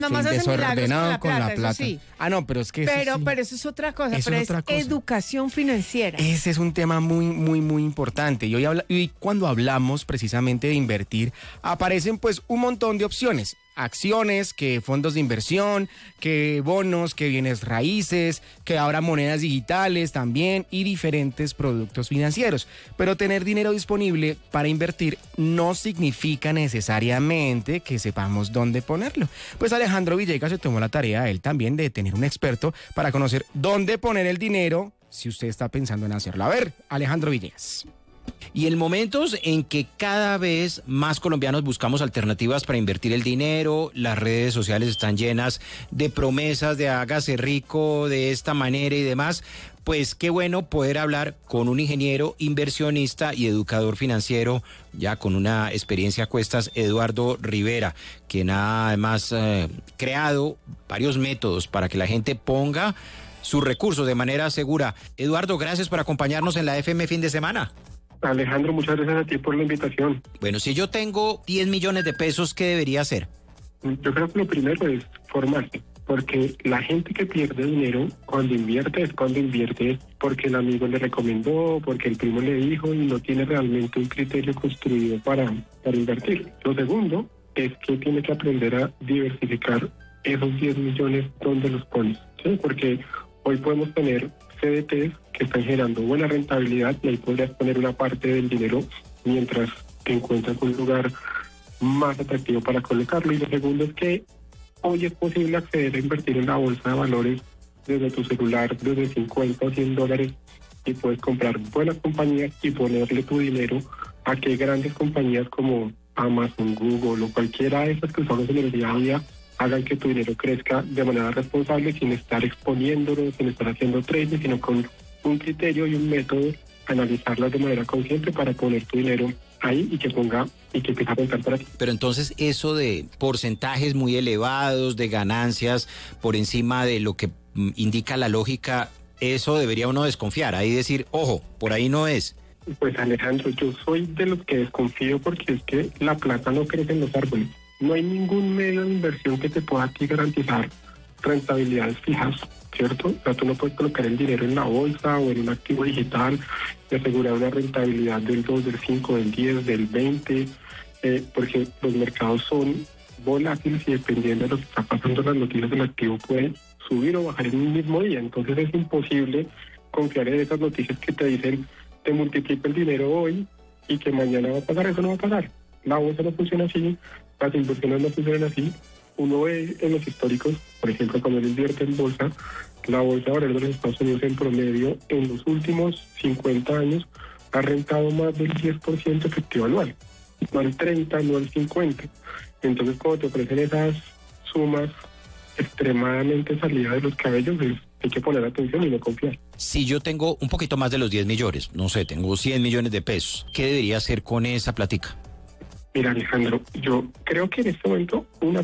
Nomás hacen desordenado con la plata. Sí. Ah, no, pero es que Pero eso es otra cosa, es educación financiera. Ese es un tema muy, muy, muy importante. Y cuando hablamos precisamente de invertir, aparecen pues un montón de opciones. Acciones, que fondos de inversión, que bonos, que bienes raíces, que ahora monedas digitales también y diferentes productos financieros. Pero tener dinero disponible para invertir no significa necesariamente que sepamos dónde ponerlo. Pues Alejandro Villegas se tomó la tarea, él también, de tener un experto para conocer dónde poner el dinero si usted está pensando en hacerlo. A ver, Alejandro Villegas. Y en momentos en que cada vez más colombianos buscamos alternativas para invertir el dinero, las redes sociales están llenas de promesas de hágase rico de esta manera y demás, pues qué bueno poder hablar con un ingeniero, inversionista y educador financiero, ya con una experiencia a cuestas, Eduardo Rivera, quien ha además creado varios métodos para que la gente ponga sus recursos de manera segura. Eduardo, gracias por acompañarnos en la FM Fin de Semana. Alejandro, muchas gracias a ti por la invitación. Bueno, si yo tengo 10 millones de pesos, ¿qué debería hacer? Yo creo que lo primero es formarse, porque la gente que pierde dinero cuando invierte es porque el amigo le recomendó, porque el primo le dijo y no tiene realmente un criterio construido para invertir. Lo segundo es que tiene que aprender a diversificar esos 10 millones donde los pones, ¿sí? Porque hoy podemos tener CDTs que están generando buena rentabilidad y ahí podrías poner una parte del dinero mientras te encuentras un lugar más atractivo para colocarlo. Y lo segundo es que hoy es posible acceder a invertir en la bolsa de valores desde tu celular, desde 50 o 100 dólares, y puedes comprar buenas compañías y ponerle tu dinero a que grandes compañías como Amazon, Google o cualquiera de esas que usamos en el día a día hagan que tu dinero crezca de manera responsable, sin estar exponiéndolo, sin estar haciendo trading, sino con un criterio y un método, analizarlas de manera consciente para poner tu dinero ahí y que empiece a contar para ti. Pero entonces eso de porcentajes muy elevados de ganancias por encima de lo que indica la lógica, eso debería uno desconfiar, ahí decir, ojo, por ahí no es. Pues Alejandro, yo soy de los que desconfío porque es que la plata no crece en los árboles. No hay ningún medio de inversión que te pueda aquí garantizar rentabilidades fijas, ¿cierto? O sea, tú no puedes colocar el dinero en la bolsa o en un activo digital y asegurar una rentabilidad del 2, del 5, del 10, del 20, porque los mercados son volátiles y dependiendo de lo que está pasando en las noticias, el activo puede subir o bajar en un mismo día. Entonces es imposible confiar en esas noticias que te dicen te multiplica el dinero hoy y que mañana va a pasar. Eso no va a pasar. La bolsa no funciona así, las inversiones no funcionan así. Uno ve en los históricos, por ejemplo, cuando uno invierte en bolsa, la bolsa de valores de los Estados Unidos en promedio en los últimos 50 años ha rentado más del 10% efectivo anual, no al 30, no al 50. Entonces, cuando te ofrecen esas sumas extremadamente salidas de los cabellos, hay que poner atención y no confiar. Si yo tengo un poquito más de los 10 millones, no sé, tengo 100 millones de pesos, ¿qué debería hacer con esa plática? Mira, Alejandro, yo creo que en este momento una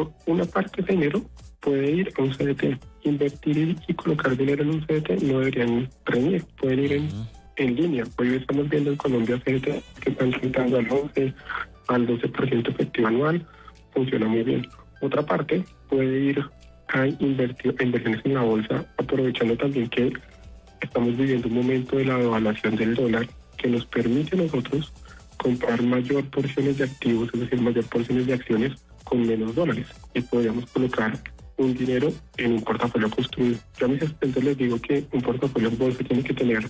parte de dinero puede ir a un CDT. Invertir y colocar dinero en un CDT no deberían reñir, pueden ir en línea. Hoy estamos viendo en Colombia CDT que están rentando al 11, al 12% efectivo anual, funciona muy bien. Otra parte puede ir a inversiones en la bolsa, aprovechando también que estamos viviendo un momento de la devaluación del dólar que nos permite a nosotros comprar mayor porciones de activos, es decir, mayor porciones de acciones con menos dólares, y podríamos colocar un dinero en un portafolio construido. Yo a mis asistentes les digo que un portafolio en bolsa tiene que tener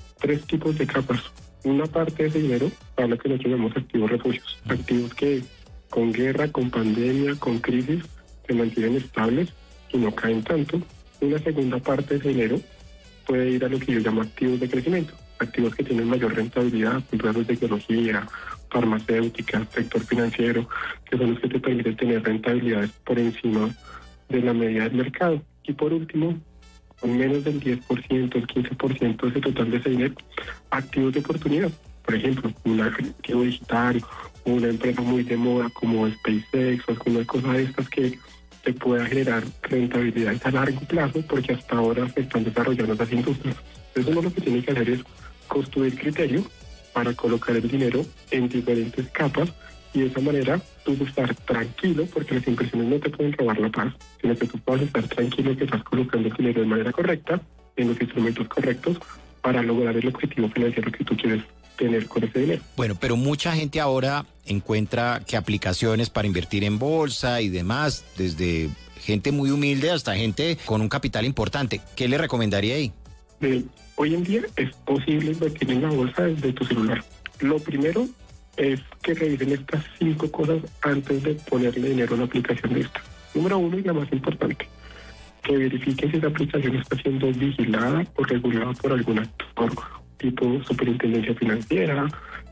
3 tipos de capas. Una parte de ese dinero para lo que nosotros llamamos activos refugios, activos que con guerra, con pandemia, con crisis se mantienen estables y no caen tanto. Una segunda parte de ese dinero puede ir a lo que yo llamo activos de crecimiento, activos que tienen mayor rentabilidad, empresas de tecnología, farmacéuticas, sector financiero, que son los que te permiten tener rentabilidades por encima de la media del mercado. Y por último, con menos del 10%, el 15% de ese total de ese dinero, activos de oportunidad. Por ejemplo, un activo digital, una empresa muy de moda como SpaceX o alguna cosa de estas que te pueda generar rentabilidades a largo plazo, porque hasta ahora se están desarrollando esas industrias. Entonces uno lo que tiene que hacer es construir criterio para colocar el dinero en diferentes capas y de esa manera tú estar tranquilo, porque las inversiones no te pueden robar la paz, sino que tú puedas estar tranquilo que estás colocando el dinero de manera correcta, en los instrumentos correctos, para lograr el objetivo financiero que tú quieres tener con ese dinero. Bueno, pero mucha gente ahora encuentra que aplicaciones para invertir en bolsa y demás, desde gente muy humilde hasta gente con un capital importante. ¿Qué le recomendaría ahí? Hoy en día es posible invertir en la bolsa desde tu celular. Lo primero es que revisen estas 5 cosas antes de ponerle dinero a una aplicación de esta. Número 1 y la más importante, que verifiquen si esa aplicación está siendo vigilada o regulada por algún actor tipo Superintendencia Financiera,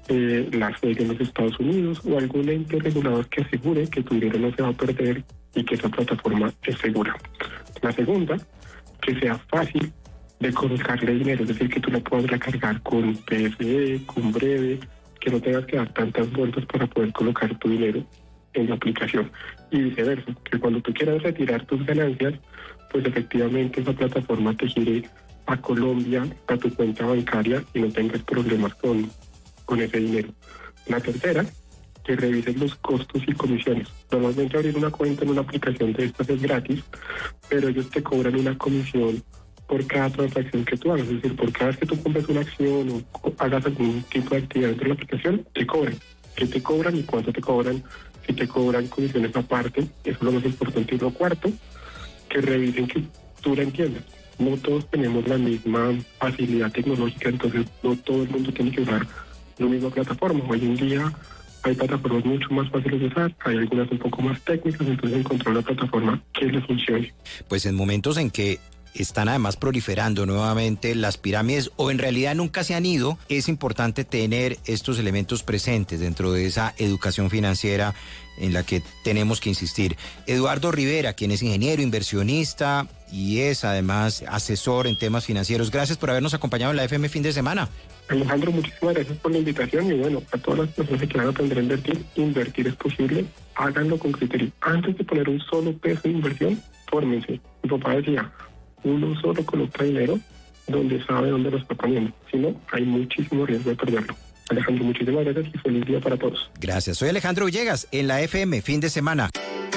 la SEC en los Estados Unidos o algún ente regulador que asegure que tu dinero no se va a perder y que esa plataforma es segura. La segunda, que sea fácil de colocarle dinero, es decir, que tú lo puedas recargar con PSE, con Breve, que no tengas que dar tantas vueltas para poder colocar tu dinero en la aplicación. Y viceversa, que cuando tú quieras retirar tus ganancias, pues efectivamente esa plataforma te gire a Colombia, a tu cuenta bancaria y no tengas problemas con ese dinero. La tercera, que revisen los costos y comisiones. Normalmente abrir una cuenta en una aplicación de estas es gratis, pero ellos te cobran una comisión por cada transacción que tú hagas, es decir, por cada vez que tú compres una acción o hagas algún tipo de actividad dentro de la aplicación, te cobran. ¿Qué te cobran y cuánto te cobran? Si te cobran comisiones aparte, eso es lo más importante. Y lo cuarto, que revisen que tú la entiendas. No todos tenemos la misma facilidad tecnológica, entonces no todo el mundo tiene que usar la misma plataforma. Hoy en día hay plataformas mucho más fáciles de usar, hay algunas un poco más técnicas, entonces encontrar una plataforma que les funcione. Pues en momentos en que están además proliferando nuevamente las pirámides o en realidad nunca se han ido, es importante tener estos elementos presentes dentro de esa educación financiera en la que tenemos que insistir. Eduardo Rivera, quien es ingeniero, inversionista y es además asesor en temas financieros. Gracias por habernos acompañado en la FM Fin de Semana. Alejandro, muchísimas gracias por la invitación y bueno, a todas las personas que quieran aprender a invertir es posible, háganlo con criterio. Antes de poner un solo peso de inversión, fórmense. Mi papá decía, uno solo coloca dinero donde sabe dónde lo está poniendo. Si no, hay muchísimo riesgo de perderlo. Alejandro, muchísimas gracias y feliz día para todos. Gracias. Soy Alejandro Villegas en la FM Fin de Semana.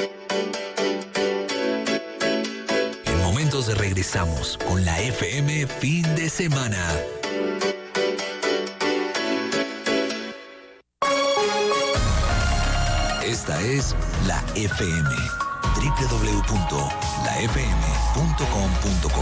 En momentos regresamos con la FM Fin de Semana. Esta es la FM. www.lafm.com.co